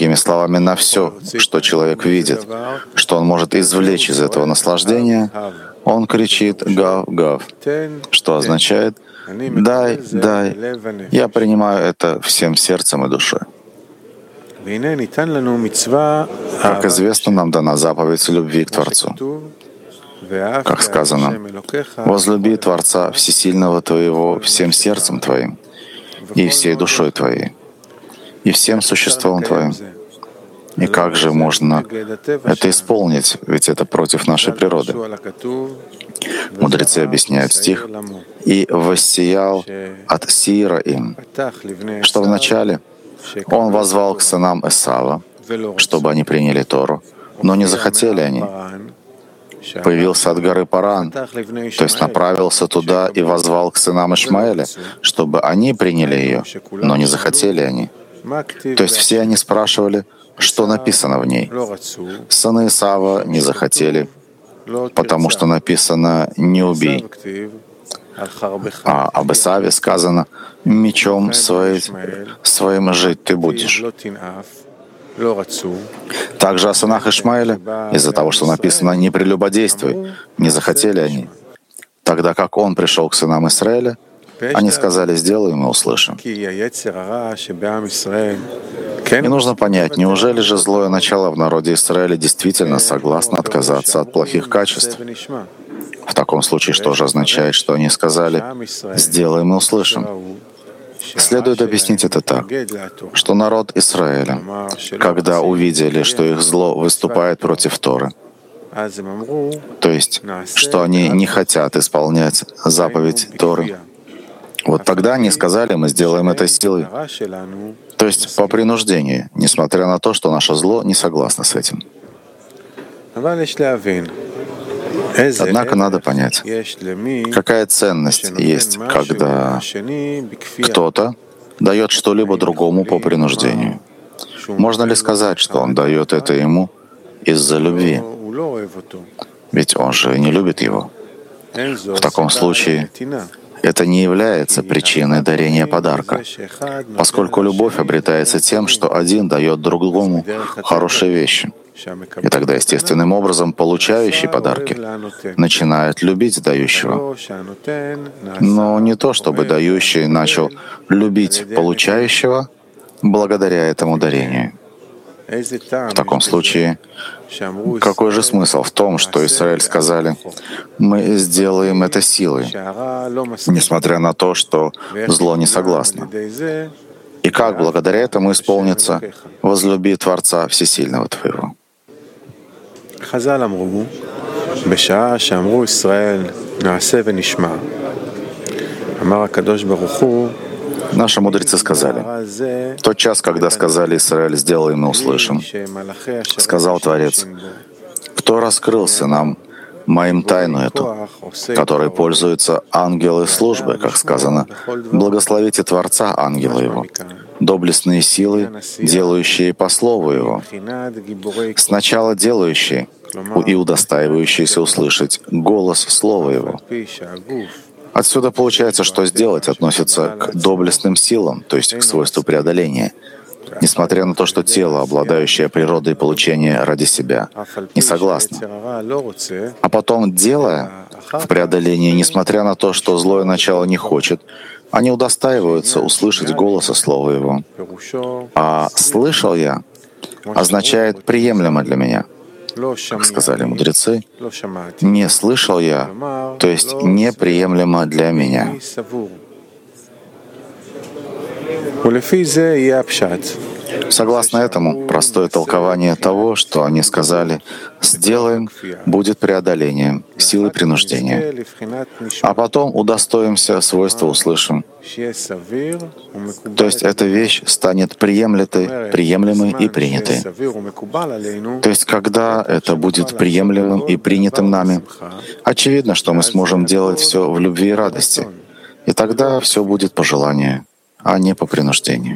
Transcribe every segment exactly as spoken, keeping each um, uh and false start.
Другими словами, на все, что человек видит, что он может извлечь из этого наслаждения, он кричит «гав, гав», что означает «дай, дай, я принимаю это всем сердцем и душой». Как известно, нам дана заповедь любви к Творцу. Как сказано, «Возлюби Творца Всесильного твоего всем сердцем твоим, и всей душой твоей, и всем существом твоим». И как же можно это исполнить? Ведь это против нашей природы. Мудрецы объясняют стих «И воссиял от сира им», что вначале он воззвал к сынам Эсава, чтобы они приняли Тору, но не захотели они. Появился от горы Паран, то есть направился туда и воззвал к сынам Ишмаэля, чтобы они приняли ее, но не захотели они. То есть все они спрашивали, что написано в ней. Сыны Исава не захотели, потому что написано «не убей». А об Исаве сказано «мечом своим, своим жить ты будешь». Также о сынах Ишмаэля, из-за того, что написано «не прелюбодействуй», не захотели они. Тогда как он пришел к сынам Израиля, они сказали «сделаем и услышим». И нужно понять, неужели же злое начало в народе Израиля действительно согласно отказаться от плохих качеств? В таком случае, что же означает, что они сказали «сделаем и услышим»? Следует объяснить это так, что народ Израиля, когда увидели, что их зло выступает против Торы, то есть, что они не хотят исполнять заповедь Торы, вот тогда они сказали, мы сделаем это силой, то есть по принуждению, несмотря на то, что наше зло не согласно с этим. Однако надо понять, какая ценность есть, когда кто-то дает что-либо другому по принуждению. Можно ли сказать, что он дает это ему из-за любви? Ведь он же не любит его. В таком случае это не является причиной дарения подарка, поскольку любовь обретается тем, что один дает другому хорошие вещи. И тогда естественным образом получающий подарки начинает любить дающего. Но не то, чтобы дающий начал любить получающего благодаря этому дарению. В таком случае, какой же смысл в том, что Израиль сказали, мы сделаем это силой, несмотря на то, что зло не согласно? И как благодаря этому исполнится «возлюби Творца Всесильного твоего»? בשעה שאמרו ישראל נעשה ונשמע, אמר הקדוש ברוך הוא, Наши мудрецы сказали, в тот час, когда сказали Израиль, сделаем и услышим, сказал Творец, кто раскрылся нам, моим тайну эту, которой пользуются ангелы службы, как сказано, благословите Творца, ангелы его, доблестные силы, делающие по слову его, сначала делающие и удостаивающиеся услышать голос слова его. Отсюда получается, что сделать относится к доблестным силам, то есть к свойству преодоления, несмотря на то, что тело, обладающее природой получения ради себя, не согласно. А потом, делая в преодолении, несмотря на то, что злое начало не хочет, они удостаиваются услышать голоса слова его. А «слышал я» означает «приемлемо для меня». Как сказали мудрецы, «не слышал я», то есть «неприемлемо для меня». Согласно этому, простое толкование того, что они сказали «сделаем», будет преодолением, силы принуждения. А потом удостоимся свойства услышим. То есть эта вещь станет приемлемой, приемлемой и принятой. То есть когда это будет приемлемым и принятым нами, очевидно, что мы сможем делать все в любви и радости. И тогда все будет по желанию, а не по принуждению.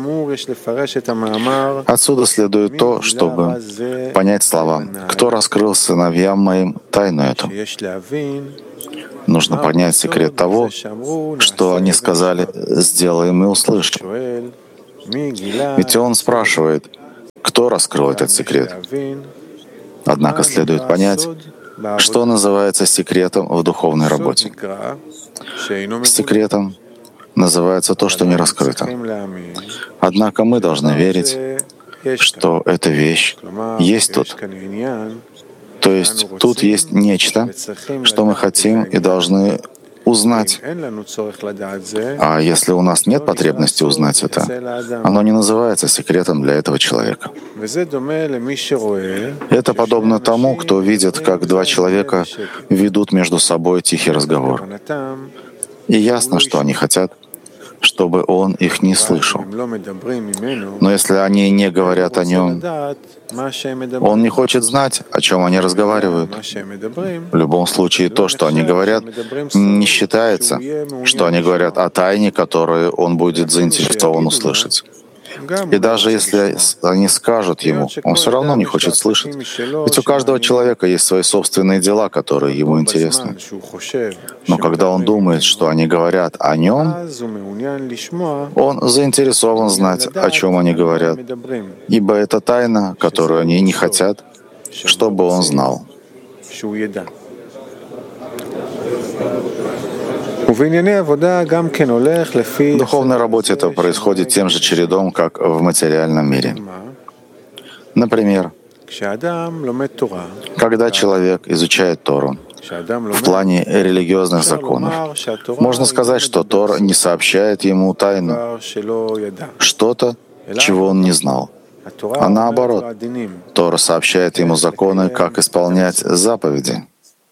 Отсюда следует то, чтобы понять слова «Кто раскрыл сыновьям моим тайну эту?» Нужно понять секрет того, что они сказали «сделаем и услышим». Ведь он спрашивает кто раскрыл этот секрет. Однако следует понять, что называется секретом в духовной работе. Секретом называется то, что не раскрыто. Однако мы должны верить, что эта вещь есть тут. То есть тут есть нечто, что мы хотим и должны узнать. А если у нас нет потребности узнать это, оно не называется секретом для этого человека. Это подобно тому, кто видит, как два человека ведут между собой тихий разговор. И ясно, что они хотят, чтобы он их не слышал. Но если они не говорят о нем, он не хочет знать, о чем они разговаривают. В любом случае, то, что они говорят, не считается, что они говорят о тайне, которую он будет заинтересован услышать. И даже если они скажут ему, он все равно не хочет слышать. Ведь у каждого человека есть свои собственные дела, которые ему интересны. Но когда он думает, что они говорят о нем, он заинтересован знать, о чем они говорят, ибо это тайна, которую они не хотят, чтобы он знал. В духовной работе это происходит тем же чередом, как в материальном мире. Например, когда человек изучает Тору в плане религиозных законов, можно сказать, что Тора не сообщает ему тайну, что-то, чего он не знал. А наоборот, Тора сообщает ему законы, как исполнять заповеди.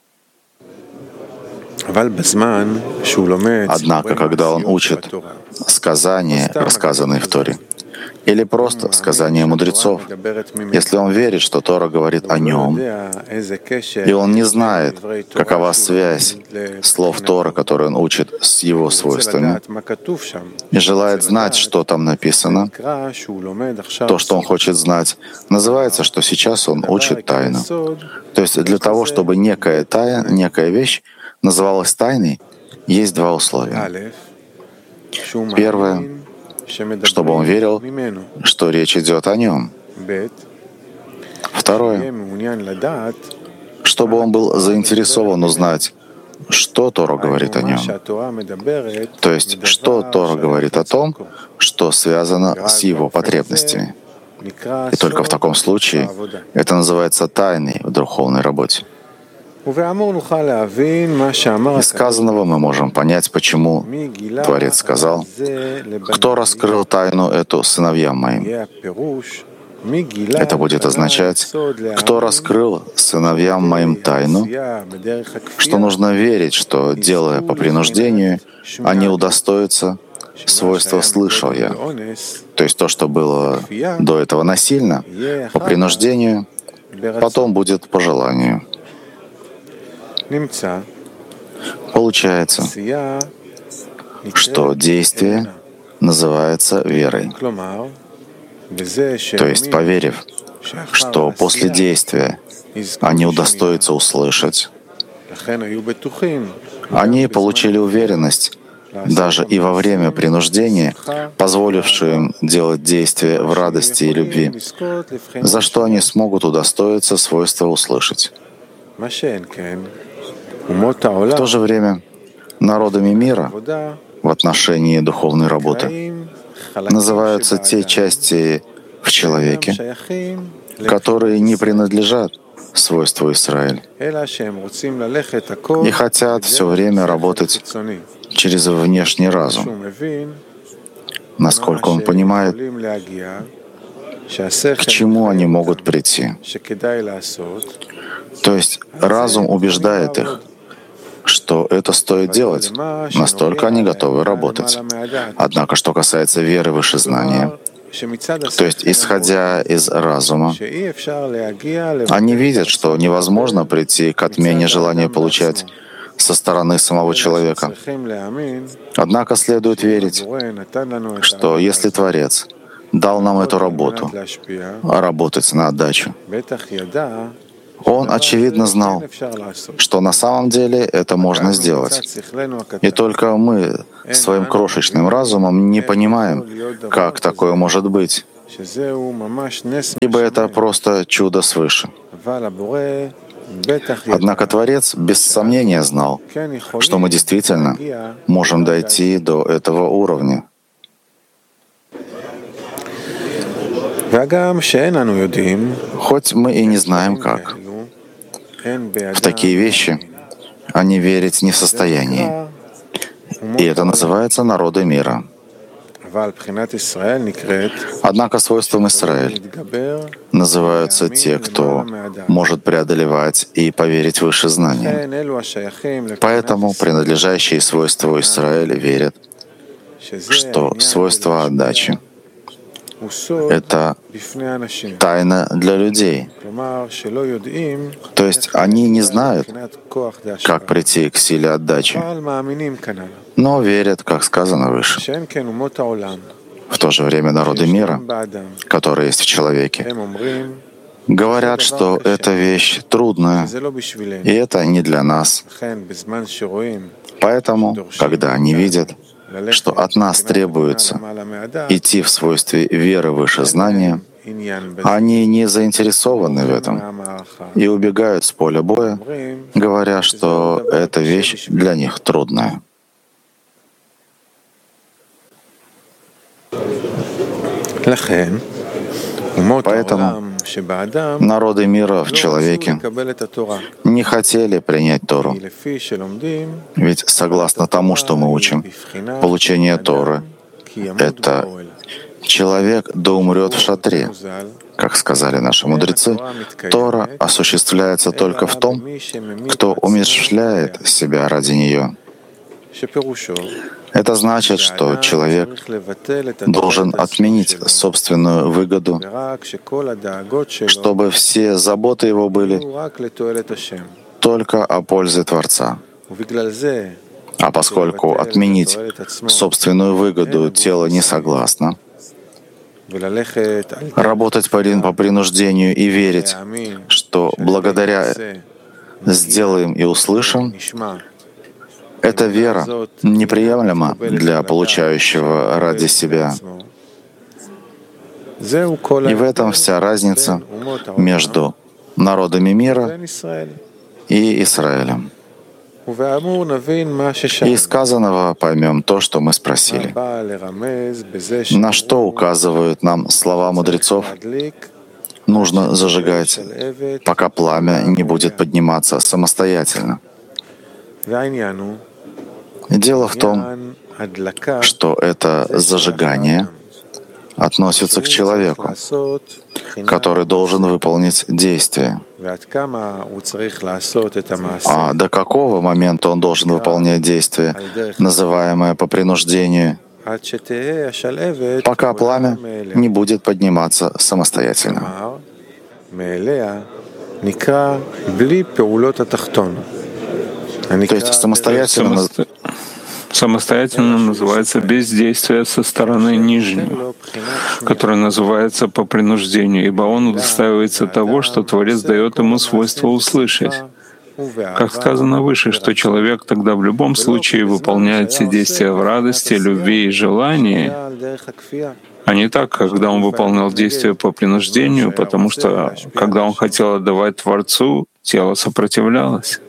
Однако, когда он учит сказания, рассказанные в Торе, или просто сказания мудрецов, если он верит, что Тора говорит о нем, и он не знает, какова связь слов Торы, которые он учит, с его свойствами, и желает знать, что там написано, то, что он хочет знать, называется, что сейчас он учит тайну. То есть для того, чтобы некая тайна, некая вещь называлась тайной, есть два условия. Первое, чтобы он верил, что речь идет о нем. Второе, чтобы он был заинтересован узнать, что Тора говорит о нем. То есть, что Тора говорит о том, что связано с его потребностями. И только в таком случае это называется тайной в духовной работе. Из сказанного мы можем понять, почему Творец сказал, «Кто раскрыл тайну эту сыновьям моим?» Это будет означать, кто раскрыл сыновьям моим тайну, что нужно верить, что, делая по принуждению, они удостоятся свойства «слышал я». То есть то, что было до этого насильно, по принуждению, потом будет по желанию. Получается, что действие называется верой. То есть, поверив, что после действия они удостоятся услышать, они получили уверенность, даже и во время принуждения, позволившую им делать действия в радости и любви, за что они смогут удостоиться свойства услышать. В то же время народами мира в отношении духовной работы называются те части в человеке, которые не принадлежат свойству Израиль и хотят все время работать через внешний разум, насколько он понимает, к чему они могут прийти. То есть разум убеждает их, что это стоит делать, настолько они готовы работать. Однако, что касается веры выше знания, то есть, исходя из разума, они видят, что невозможно прийти к отмене желания получать со стороны самого человека. Однако следует верить, что если Творец дал нам эту работу, работать на отдачу, Он, очевидно, знал, что на самом деле это можно сделать. И только мы своим крошечным разумом не понимаем, как такое может быть, ибо это просто чудо свыше. Однако Творец без сомнения знал, что мы действительно можем дойти до этого уровня. Хоть мы и не знаем как. В такие вещи они верить не в состоянии. И это называется народы мира. Однако свойством Израиль называются те, кто может преодолевать и поверить выше знания. Поэтому принадлежащие свойству Израиля верят, что свойство отдачи — это тайна для людей. То есть они не знают, как прийти к силе отдачи, но верят, как сказано выше. В то же время народы мира, которые есть в человеке, говорят, что эта вещь трудная, и это не для нас. Поэтому, когда они видят, что от нас требуется идти в свойстве веры выше знания, они не заинтересованы в этом и убегают с поля боя, говоря, что эта вещь для них трудная. Поэтому народы мира в человеке не хотели принять Тору. Ведь согласно тому, что мы учим, получение Торы — это человек да умрет в шатре. Как сказали наши мудрецы, Тора осуществляется только в том, кто умерщвляет себя ради нее. Это значит, что человек должен отменить собственную выгоду, чтобы все заботы его были только о пользе Творца. А поскольку отменить собственную выгоду тело не согласно, работать по принуждению и верить, что благодаря сделаем и услышим, эта вера неприемлема для получающего ради себя. И в этом вся разница между народами мира и Израилем. И из сказанного поймем то, что мы спросили. На что указывают нам слова мудрецов? Нужно зажигать, пока пламя не будет подниматься самостоятельно. Дело в том, что это зажигание относится к человеку, который должен выполнить действие. А до какого момента он должен выполнять действие, называемое по принуждению, пока пламя не будет подниматься самостоятельно. То есть самостоятельно, самостоятельно называется бездействие со стороны нижнего, которое называется по принуждению, ибо он удостаивается того, что Творец дает ему свойство услышать. Как сказано выше, что человек тогда в любом случае выполняет все действия в радости, любви и желании, а не так, когда он выполнял действия по принуждению, потому что, когда он хотел отдавать Творцу, тело сопротивлялось.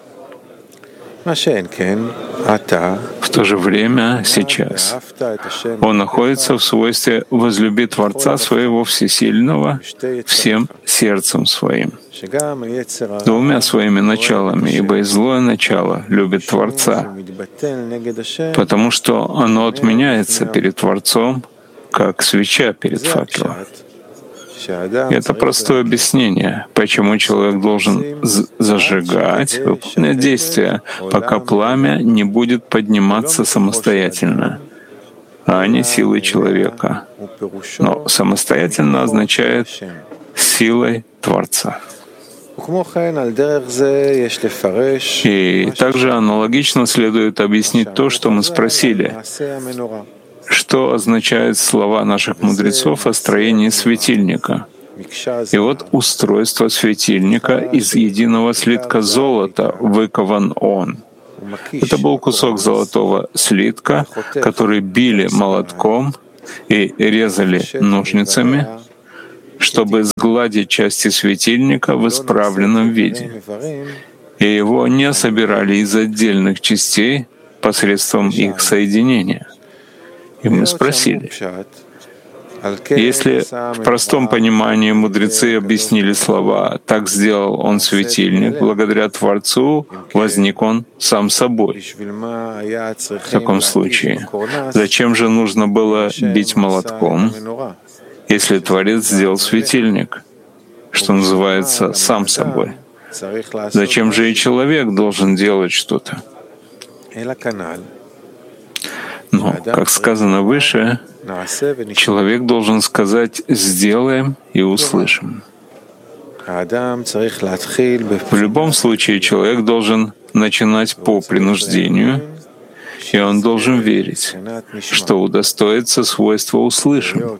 В то же время, сейчас, он находится в свойстве «возлюби Творца своего Всесильного всем сердцем своим», двумя своими началами, ибо и злое начало любит Творца, потому что оно отменяется перед Творцом, как свеча перед факелом. Это простое объяснение, почему человек должен зажигать, выполнять действия, пока пламя не будет подниматься самостоятельно, а не силой человека. Но самостоятельно означает силой Творца. И также аналогично следует объяснить то, что мы спросили. Что означают слова наших мудрецов о строении светильника? И вот устройство светильника из единого слитка золота выкован он. Это был кусок золотого слитка, который били молотком и резали ножницами, чтобы сгладить части светильника в исправленном виде, и его не собирали из отдельных частей посредством их соединения. И мы спросили, если в простом понимании мудрецы объяснили слова «так сделал он светильник», благодаря Творцу возник он сам собой. В таком случае, зачем же нужно было бить молотком, если Творец сделал светильник, что называется, сам собой? Зачем же и человек должен делать что-то? Но, как сказано выше, человек должен сказать «сделаем» и «услышим». В любом случае человек должен начинать по принуждению, и он должен верить, что удостоится свойства «услышим».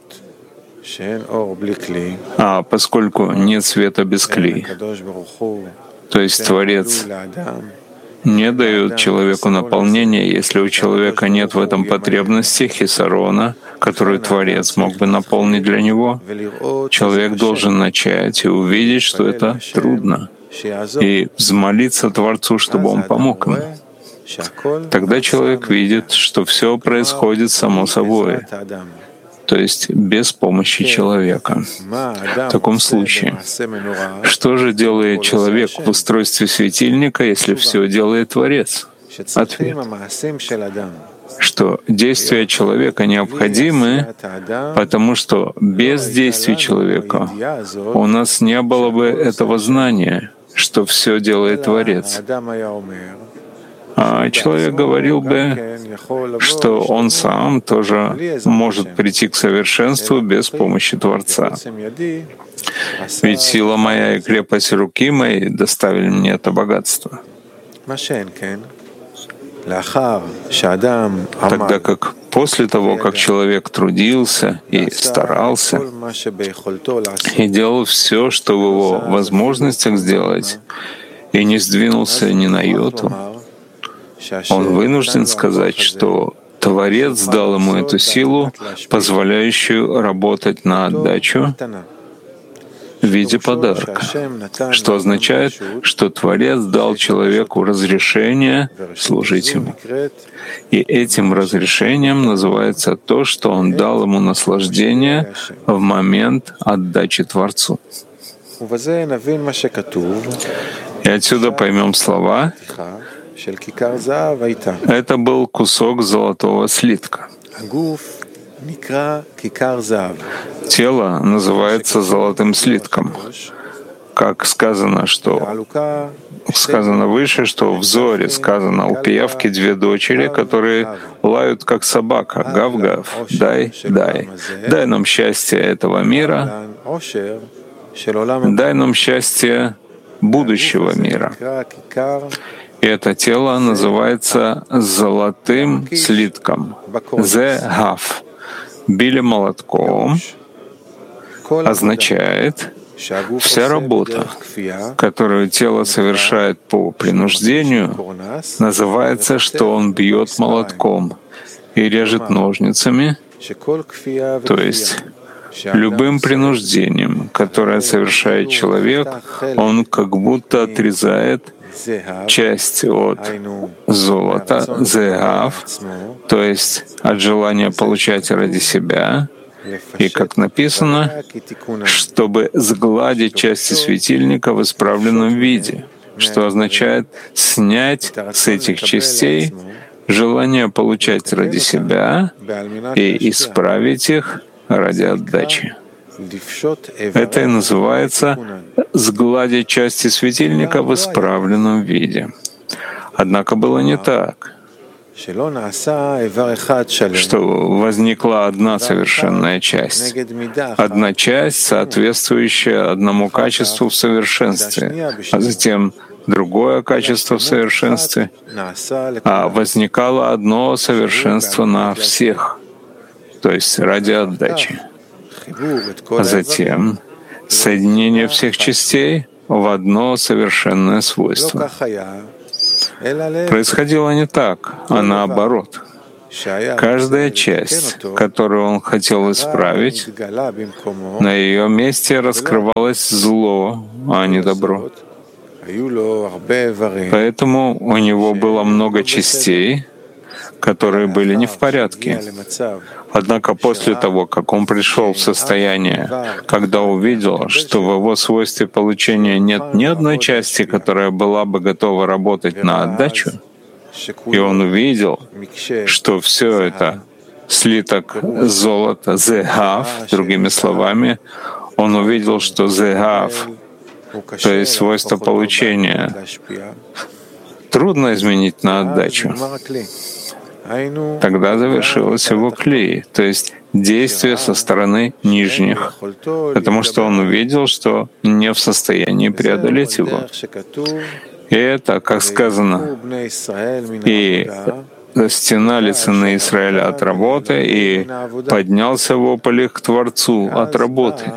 А поскольку нет света без кли, то есть Творец не дает человеку наполнения, если у человека нет в этом потребности хисарона, которую Творец мог бы наполнить для него, человек должен начать и увидеть, что это трудно, и взмолиться Творцу, чтобы он помог ему. Тогда человек видит, что все происходит само собой, то есть без помощи человека. В таком случае, что же делает человек в устройстве светильника, если все делает Творец? Ответ, что действия человека необходимы, потому что без действий человека у нас не было бы этого знания, что все делает Творец. А человек говорил бы, что он сам тоже может прийти к совершенству без помощи Творца. Ведь сила моя и крепость руки моей доставили мне это богатство. Тогда как после того, как человек трудился и старался, и делал все, что в его возможностях сделать, и не сдвинулся ни на йоту, он вынужден сказать, что Творец дал ему эту силу, позволяющую работать на отдачу в виде подарка, что означает, что Творец дал человеку разрешение служить ему. И этим разрешением называется то, что он дал ему наслаждение в момент отдачи Творцу. И отсюда поймем слова. Это был кусок золотого слитка. Тело называется золотым слитком. Как сказано, что сказано выше, что в Зоре сказано у пиявки две дочери, которые лают как собака. Гав-гав, дай, дай. Дай нам счастье этого мира, дай нам счастье будущего мира. И это тело называется золотым слитком. Зе-гав. Били молотком означает вся работа, которую тело совершает по принуждению, называется, что он бьет молотком и режет ножницами, то есть любым принуждением, которое совершает человек, он как будто отрезает часть от золота, зеав, то есть от желания получать ради себя, и, как написано, чтобы сгладить части светильника в исправленном виде, что означает снять с этих частей желание получать ради себя и исправить их ради отдачи. Это и называется «сгладить части светильника в исправленном виде». Однако было не так, что возникла одна совершенная часть, одна часть, соответствующая одному качеству в совершенстве, а затем другое качество в совершенстве, а возникало одно совершенство на всех, то есть ради отдачи. А затем соединение всех частей в одно совершенное свойство. Происходило не так, а наоборот. Каждая часть, которую он хотел исправить, на ее месте раскрывалось зло, а не добро. Поэтому у него было много частей, которые были не в порядке. Однако после того, как он пришел в состояние, когда увидел, что в его свойстве получения нет ни одной части, которая была бы готова работать на отдачу, и он увидел, что все это слиток золота, зегав, другими словами, он увидел, что зегав, то есть свойство получения, трудно изменить на отдачу. Тогда завершилось его клей, то есть действие со стороны нижних, потому что он увидел, что не в состоянии преодолеть его. И это, как сказано, и стенали сыны Израиля от работы, и поднялся вопль их к Творцу от работы.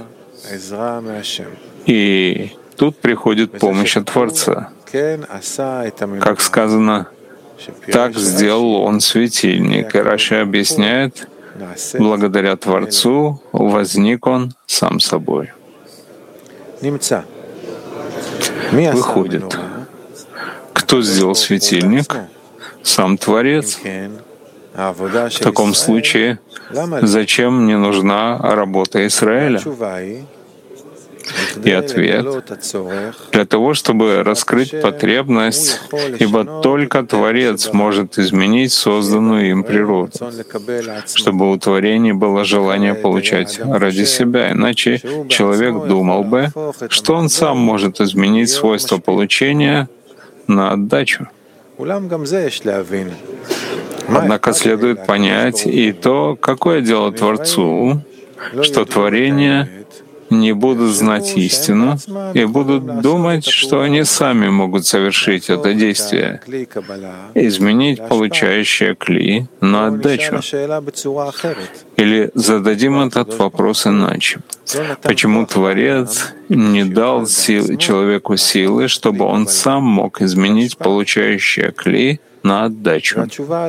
И тут приходит помощь от Творца. Как сказано, так сделал он светильник. И Раши объясняет, благодаря Творцу возник он сам собой. Выходит, кто сделал светильник? Сам Творец. В таком случае, зачем мне нужна работа Израиля? И ответ — для того, чтобы раскрыть потребность, ибо только Творец может изменить созданную им природу, чтобы у творений было желание получать ради себя, иначе человек думал бы, что он сам может изменить свойства получения на отдачу. Однако следует понять и то, какое дело Творцу, что творения не будут знать истину и будут думать, что они сами могут совершить это действие, изменить получающее кли на отдачу. Или зададим этот вопрос иначе. Почему Творец не дал сил, человеку силы, чтобы он сам мог изменить получающее кли на отдачу?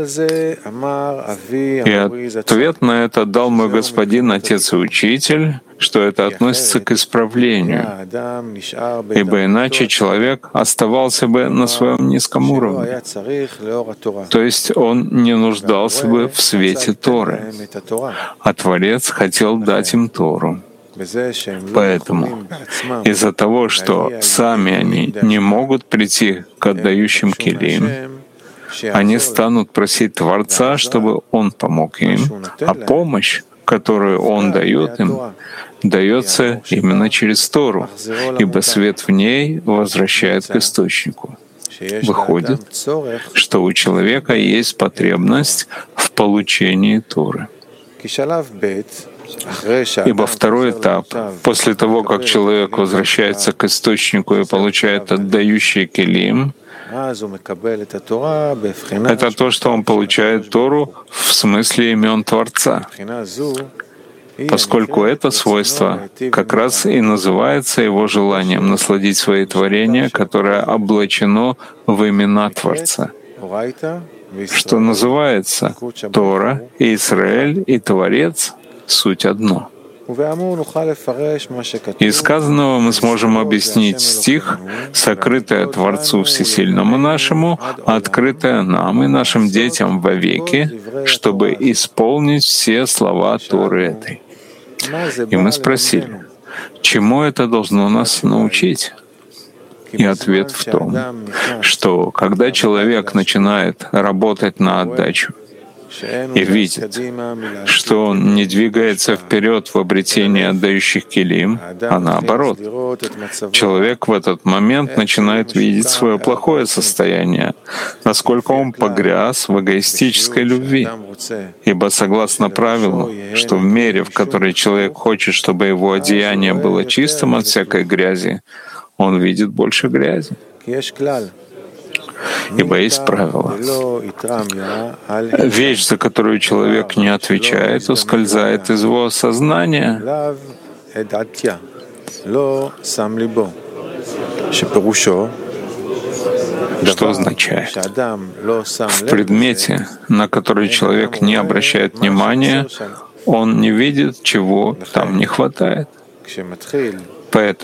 И ответ на это дал мой господин, Отец и Учитель, что это относится к исправлению, ибо иначе человек оставался бы на своем низком уровне, то есть он не нуждался бы в свете Торы, а Творец хотел дать им Тору. Поэтому из-за того, что сами они не могут прийти к отдающим келим, они станут просить Творца, чтобы Он помог им, а помощь, которую Он дает им, дается именно через Тору, ибо свет в ней возвращает к источнику. Выходит, что у человека есть потребность в получении Торы. Ибо второй этап, после того, как человек возвращается к источнику и получает отдающий келим, это то, что он получает Тору в смысле имен Творца, поскольку это свойство как раз и называется его желанием насладить свои творения, которое облачено в имена Творца, что называется Тора, и Израиль, и Творец — суть одно. Из сказанного мы сможем объяснить стих, сокрытое Творцу Всесильному нашему, открытое нам и нашим детям вовеки, чтобы исполнить все слова Торы этой. И мы спросили, чему это должно нас научить? И ответ в том, что когда человек начинает работать на отдачу, и видит, что он не двигается вперед в обретении отдающих келим, а наоборот. Человек в этот момент начинает видеть свое плохое состояние, насколько он погряз в эгоистической любви. Ибо согласно правилу, что в мере, в которой человек хочет, чтобы его одеяние было чистым от всякой грязи, он видит больше грязи. Ибо есть правило. Вещь, за которую человек не отвечает, ускользает из его сознания. что означает. В предмете, на который человек не обращает внимания, он не видит, чего там не хватает. Поэтому